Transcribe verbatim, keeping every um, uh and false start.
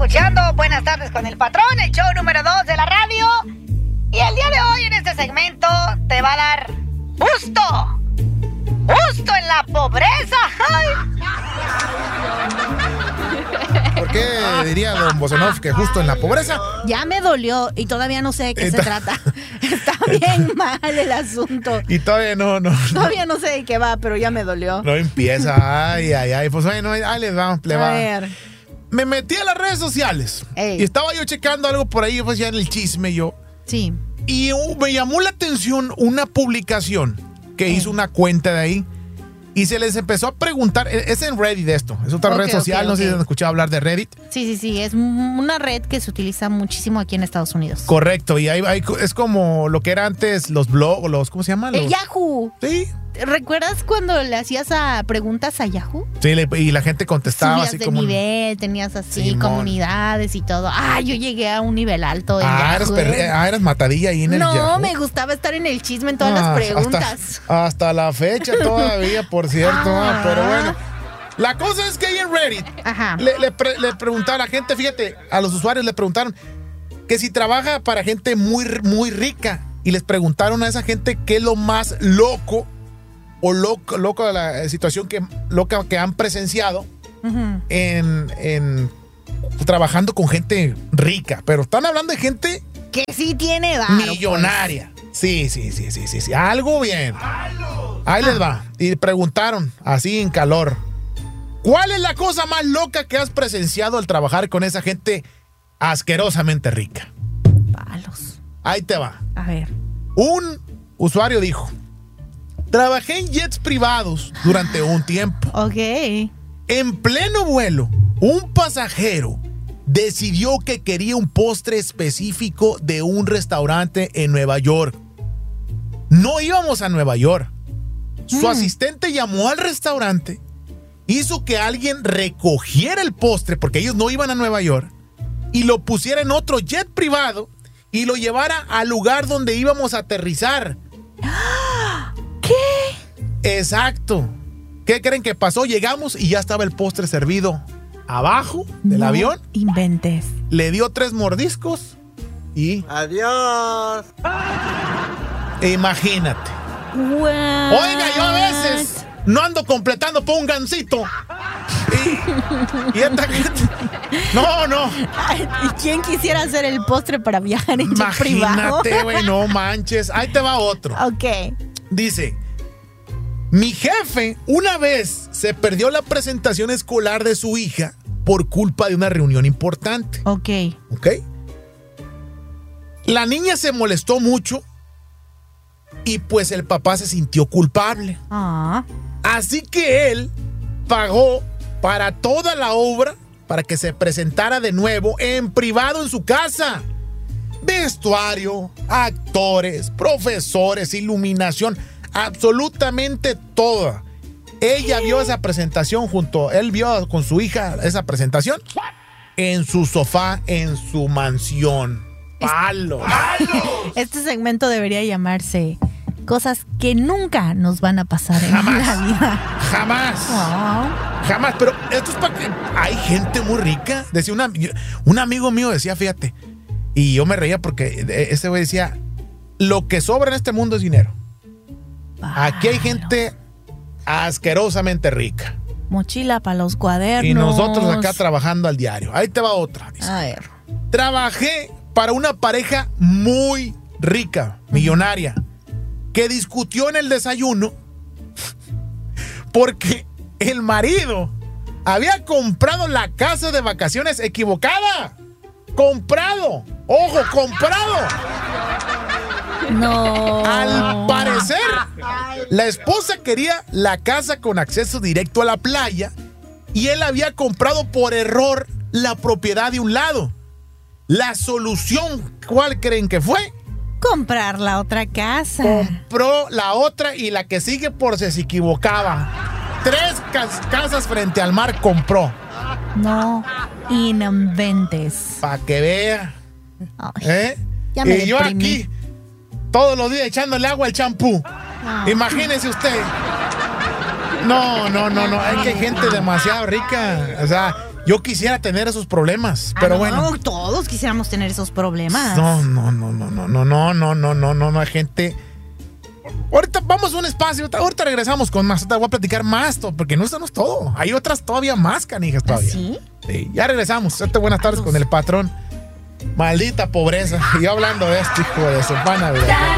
escuchando Buenas Tardes con el Patrón, el show número dos de la radio. Y el día de hoy en este segmento te va a dar justo, justo en la pobreza. ¡Ay! ¿Por qué diría don Bosanov que justo en la pobreza? Ya me dolió y todavía no sé de qué se trata. Está bien mal el asunto. Y todavía no, no. Todavía no sé de qué va, pero ya me dolió. No empieza. Ay, ay, ay. Pues bueno, ahí les va, le va. A ver. Me metí a las redes sociales. Ey. Y estaba yo checando algo por ahí, pues ya en el chisme yo. Sí. Y uh, me llamó la atención una publicación que Ey. hizo una cuenta de ahí. Y se les empezó a preguntar, es en Reddit esto, es otra okay, red social, okay, no okay. sé si han escuchado hablar de Reddit. Sí, sí, sí, es una red que se utiliza muchísimo aquí en Estados Unidos. Correcto, y hay, hay, es como lo que era antes los blogs, los, ¿cómo se llama? Los... El Yahoo. Sí. ¿Recuerdas cuando le hacías a preguntas a Yahoo? Sí, le, y la gente contestaba Subías así de como nivel, un... tenías así Simón. comunidades y todo. Ah, yo llegué a un nivel alto en ah, Yahoo. Eras perre... Ah, eras matadilla ahí en el no, Yahoo. No, me gustaba estar en el chisme en todas ah, las preguntas. Hasta, hasta la fecha todavía, por cierto. Ah. Ah, pero bueno. La cosa es que ahí en Reddit Ajá. Le, le, pre, le preguntaron a la gente, fíjate, a los usuarios le preguntaron que si trabaja para gente muy, muy rica. Y les preguntaron a esa gente qué es lo más loco o loco, loco de la situación que, loca que han presenciado uh-huh. en, en trabajando con gente rica. Pero están hablando de gente que sí tiene varo, millonaria. Pues. Sí, sí, sí, sí, sí, sí. Algo bien. Ahí ah. les va. Y preguntaron, así en calor, ¿cuál es la cosa más loca que has presenciado al trabajar con esa gente asquerosamente rica? Palos. Ahí te va. A ver. Un usuario dijo: trabajé en jets privados durante un tiempo. Ok. En pleno vuelo, un pasajero decidió que quería un postre específico de un restaurante en Nueva York. No íbamos a Nueva York. Su mm. asistente llamó al restaurante, hizo que alguien recogiera el postre, porque ellos no iban a Nueva York, y lo pusiera en otro jet privado y lo llevara al lugar donde íbamos a aterrizar. ¿Qué? Exacto. ¿Qué creen que pasó? Llegamos y ya estaba el postre servido abajo del no avión. Inventes. Le dio tres mordiscos y... ¡Adiós! E imagínate. What? Oiga, yo a veces no ando completando por un gansito. Y, y esta gente... No, no. ¿Y quién quisiera hacer el postre para viajar en jet privado? Imagínate, güey, no manches. Ahí te va otro. Ok. Dice: mi jefe una vez se perdió la presentación escolar de su hija por culpa de una reunión importante. Ok. Ok. La niña se molestó mucho y pues el papá se sintió culpable. Ah. Así que él pagó para toda la obra para que se presentara de nuevo en privado en su casa. Vestuario, actores, profesores, iluminación, absolutamente toda. Ella vio esa presentación junto, él vio con su hija esa presentación en su sofá, en su mansión. ¡Palos! Este segmento debería llamarse Cosas que nunca nos van a pasar en jamás, la vida. Jamás. Oh. Jamás. Pero esto es para que hay gente muy rica. Decía una, un amigo mío decía, fíjate, y yo me reía porque ese güey decía, lo que sobra en este mundo es dinero. Palo. Aquí hay gente asquerosamente rica. Mochila para los cuadernos. Y nosotros acá trabajando al diario. Ahí te va otra. Dice. A ver. Trabajé para una pareja muy rica, millonaria, que discutió en el desayuno porque el marido había comprado la casa de vacaciones equivocada. Comprado. Ojo, comprado. No. Al parecer, la esposa quería la casa con acceso directo a la playa y él había comprado por error la propiedad de un lado. La solución, ¿cuál creen que fue? Comprar la otra casa. Compró la otra y la que sigue por si se equivocaba. Tres cas- casas frente al mar compró. No inventes. Para que vea. Ay, ¿Eh? Ya me y yo deprimí. aquí todos los días echándole agua al champú. No. Imagínese usted. No, no, no, no. Es que hay gente demasiado rica. O sea, Yo quisiera tener esos problemas, Ah, pero no, bueno. todos quisiéramos tener esos problemas. No, no, no, no, no, no, no, no, no, no, no, no, hay gente. Ahorita vamos a un espacio, ahorita, ahorita regresamos con más. Ahorita voy a platicar más, to- porque no esto no es todo. Hay otras todavía más canijas ¿Ah, todavía. sí? Sí, ya regresamos. Este, buenas tardes con el patrón. Maldita pobreza. Y yo hablando de esto, hijo de su pana, ¿verdad?